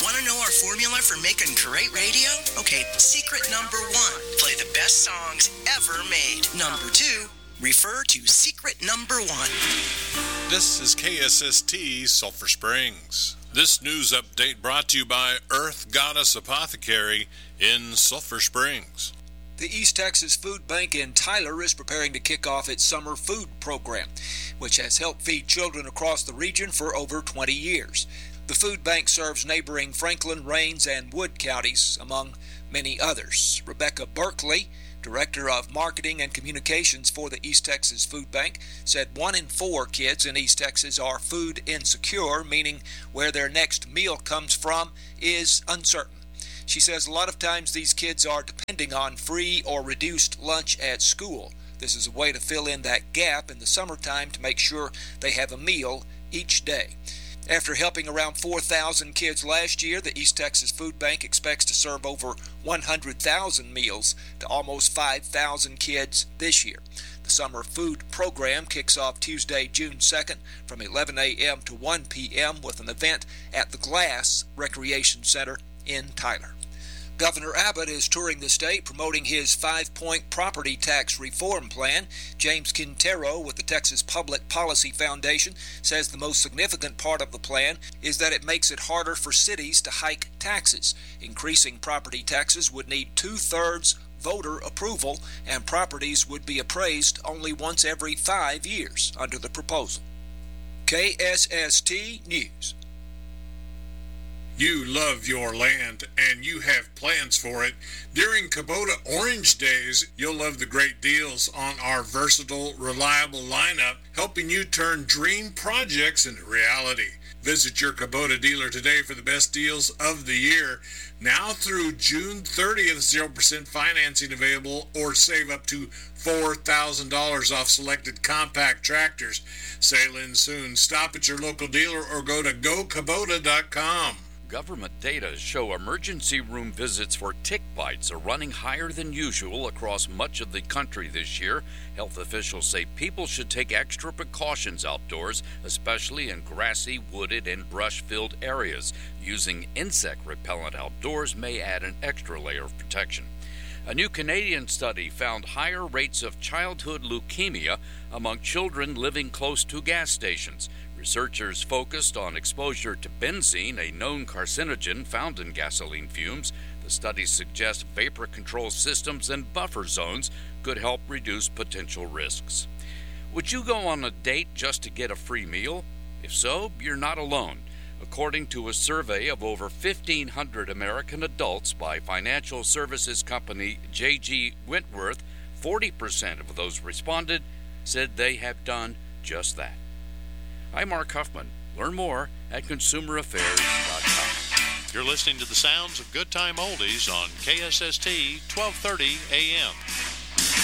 Want to know our formula for making great radio? Okay, secret number 1, play the best songs ever made. Number 2, refer to secret number 1. This is KSST Sulphur Springs. This news update brought to you by Earth Goddess Apothecary in Sulphur Springs. The East Texas Food Bank in Tyler is preparing to kick off its summer food program, which has helped feed children across the region for over 20 years. The food bank serves neighboring Franklin, Rains, and Wood counties, among many others. Rebecca Berkeley, Director of Marketing and Communications for the East Texas Food Bank, said 1 in 4 kids in East Texas are food insecure, meaning where their next meal comes from is uncertain. She says a lot of times these kids are depending on free or reduced lunch at school. This is a way to fill in that gap in the summertime to make sure they have a meal each day. After helping around 4,000 kids last year, the East Texas Food Bank expects to serve over 100,000 meals to almost 5,000 kids this year. The summer food program kicks off Tuesday, June 2nd from 11 a.m. to 1 p.m. with an event at the Glass Recreation Center in Tyler. Governor Abbott is touring the state promoting his 5-point property tax reform plan. James Quintero with the Texas Public Policy Foundation says the most significant part of the plan is that it makes it harder for cities to hike taxes. Increasing property taxes would need 2/3 voter approval, and properties would be appraised only once every 5 years under the proposal. KSST News. You love your land and you have plans for it. During Kubota Orange Days, you'll love the great deals on our versatile, reliable lineup, helping you turn dream projects into reality. Visit your Kubota dealer today for the best deals of the year. Now through June 30th, 0% financing available, or save up to $4,000 off selected compact tractors. Sail in soon. Stop at your local dealer or go to gokubota.com. Government data show emergency room visits for tick bites are running higher than usual across much of the country this year. Health officials say people should take extra precautions outdoors, especially in grassy, wooded, and brush-filled areas. Using insect repellent outdoors may add an extra layer of protection. A new Canadian study found higher rates of childhood leukemia among children living close to gas stations. Researchers focused on exposure to benzene, a known carcinogen found in gasoline fumes. The study suggests vapor control systems and buffer zones could help reduce potential risks. Would you go on a date just to get a free meal? If so, you're not alone. According to a survey of over 1,500 American adults by financial services company J.G. Wentworth, 40% of those responded said they have done just that. I'm Mark Huffman. Learn more at consumeraffairs.com. You're listening to the sounds of Good Time Oldies on KSST 1230 AM.